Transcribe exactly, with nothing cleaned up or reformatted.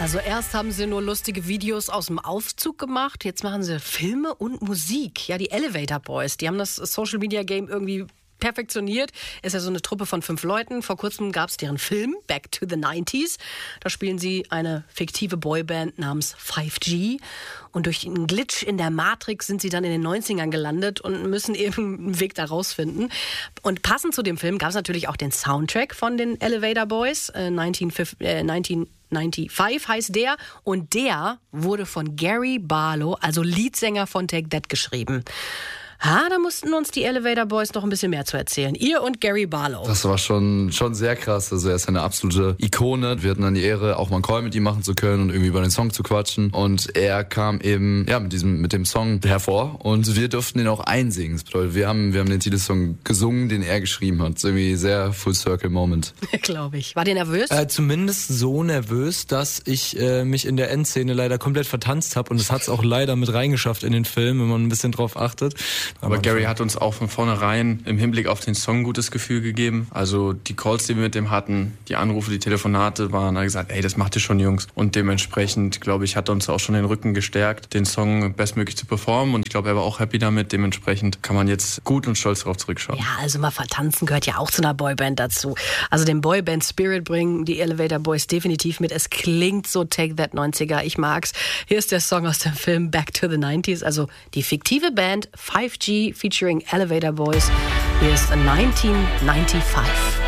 Also erst haben sie nur lustige Videos aus dem Aufzug gemacht, jetzt machen sie Filme und Musik. Ja, die Elevator Boys, die haben das Social Media Game irgendwie perfektioniert. Ist ja so eine Truppe von fünf Leuten. Vor kurzem gab es deren Film Back to the nineties. Da spielen sie eine fiktive Boyband namens five G. Und durch einen Glitch in der Matrix sind sie dann in den neunzigern gelandet und müssen eben einen Weg da rausfinden. Und passend zu dem Film gab es natürlich auch den Soundtrack von den Elevator Boys. Äh, neunzehn neunundneunzig heißt der. Und der wurde von Gary Barlow, also Leadsänger von Take That, geschrieben. Ha, da mussten uns die Elevator Boys noch ein bisschen mehr zu erzählen. Ihr und Gary Barlow. Das war schon, schon sehr krass. Also er ist eine absolute Ikone. Wir hatten dann die Ehre, auch mal einen Call mit ihm machen zu können und irgendwie über den Song zu quatschen. Und er kam eben, ja, mit diesem, mit dem Song hervor. Und wir durften ihn auch einsingen. Das bedeutet, wir haben, wir haben den Titelsong gesungen, den er geschrieben hat. Das ist irgendwie sehr Full Circle Moment. Glaube ich. War der nervös? Äh, zumindest so nervös, dass ich äh, mich in der Endszene leider komplett vertanzt habe. Und das hat es auch leider mit reingeschafft in den Film, wenn man ein bisschen drauf achtet. Aber Gary hat uns auch von vornherein im Hinblick auf den Song ein gutes Gefühl gegeben. Also die Calls, die wir mit dem hatten, die Anrufe, die Telefonate, waren, er hat gesagt, ey, das macht ihr schon, Jungs. Und dementsprechend, glaube ich, hat er uns auch schon den Rücken gestärkt, den Song bestmöglich zu performen. Und ich glaube, er war auch happy damit. Dementsprechend kann man jetzt gut und stolz darauf zurückschauen. Ja, also mal vertanzen gehört ja auch zu einer Boyband dazu. Also den Boyband-Spirit bringen die Elevator Boys definitiv mit. Es klingt so Take That neunziger. Ich mag's. Hier ist der Song aus dem Film Back to the nineties. Also die fiktive Band five G featuring Elevator Boys. Hier ist nineteen ninety-five.